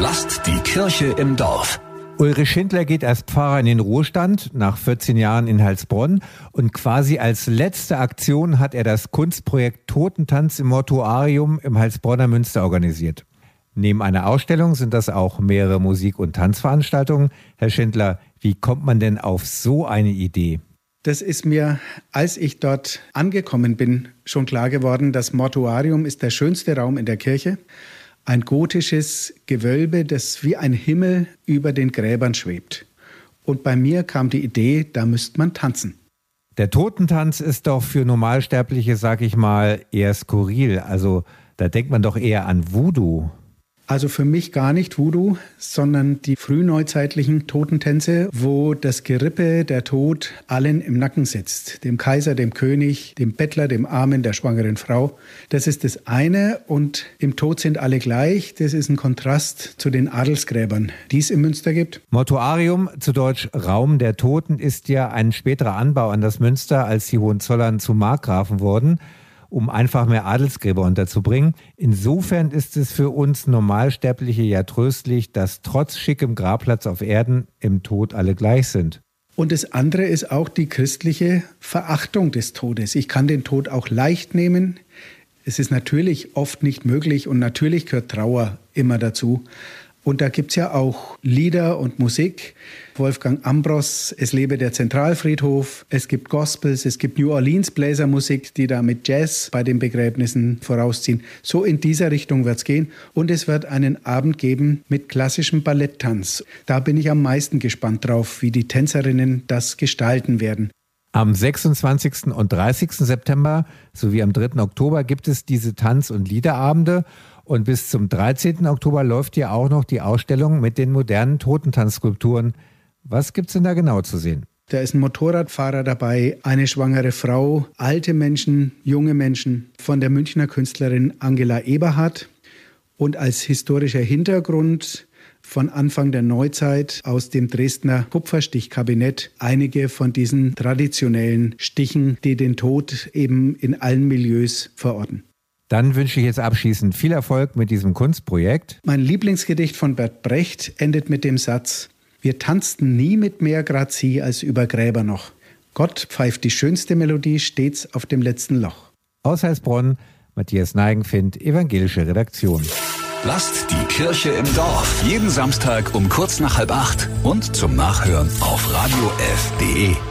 Lasst die Kirche im Dorf. Ulrich Schindler geht als Pfarrer in den Ruhestand, nach 14 Jahren in Heilsbronn. Und quasi als letzte Aktion hat er das Kunstprojekt Totentanz im Mortuarium im Heilsbronner Münster organisiert. Neben einer Ausstellung sind das auch mehrere Musik- und Tanzveranstaltungen. Herr Schindler, wie kommt man denn auf so eine Idee? Das ist mir, als ich dort angekommen bin, schon klar geworden. Das Mortuarium ist der schönste Raum in der Kirche. Ein gotisches Gewölbe, das wie ein Himmel über den Gräbern schwebt. Und bei mir kam die Idee, da müsste man tanzen. Der Totentanz ist doch für Normalsterbliche, sag ich mal, eher skurril. Also da denkt man doch eher an Voodoo. Also für mich gar nicht Voodoo, sondern die frühneuzeitlichen Totentänze, wo das Gerippe, der Tod, allen im Nacken sitzt. Dem Kaiser, dem König, dem Bettler, dem Armen, der schwangeren Frau. Das ist das eine. Und im Tod sind alle gleich. Das ist ein Kontrast zu den Adelsgräbern, die es im Münster gibt. Mortuarium, zu Deutsch Raum der Toten, ist ja ein späterer Anbau an das Münster, als die Hohenzollern zu Markgrafen wurden, um einfach mehr Adelsgräber unterzubringen. Insofern ist es für uns Normalsterbliche ja tröstlich, dass trotz schickem Grabplatz auf Erden im Tod alle gleich sind. Und das andere ist auch die christliche Verachtung des Todes. Ich kann den Tod auch leicht nehmen. Es ist natürlich oft nicht möglich und natürlich gehört Trauer immer dazu. Und da gibt's ja auch Lieder und Musik. Wolfgang Ambros, Es lebe der Zentralfriedhof. Es gibt Gospels, es gibt New Orleans Bläsermusik, die da mit Jazz bei den Begräbnissen vorausziehen. So in dieser Richtung wird's gehen. Und es wird einen Abend geben mit klassischem Balletttanz. Da bin ich am meisten gespannt drauf, wie die Tänzerinnen das gestalten werden. Am 26. und 30. September sowie am 3. Oktober gibt es diese Tanz- und Liederabende. Und bis zum 13. Oktober läuft ja auch noch die Ausstellung mit den modernen Totentanzskulpturen. Was gibt's denn da genau zu sehen? Da ist ein Motorradfahrer dabei, eine schwangere Frau, alte Menschen, junge Menschen, von der Münchner Künstlerin Angela Eberhardt. Und als historischer Hintergrund von Anfang der Neuzeit aus dem Dresdner Kupferstichkabinett einige von diesen traditionellen Stichen, die den Tod eben in allen Milieus verorten. Dann wünsche ich jetzt abschließend viel Erfolg mit diesem Kunstprojekt. Mein Lieblingsgedicht von Bert Brecht endet mit dem Satz: Wir tanzten nie mit mehr Grazie als über Gräber noch. Gott pfeift die schönste Melodie stets auf dem letzten Loch. Aus Heilsbronn, Matthias Neigenfind, Evangelische Redaktion. Lasst die Kirche im Dorf. Jeden Samstag um 7:45 und zum Nachhören auf radiof.de.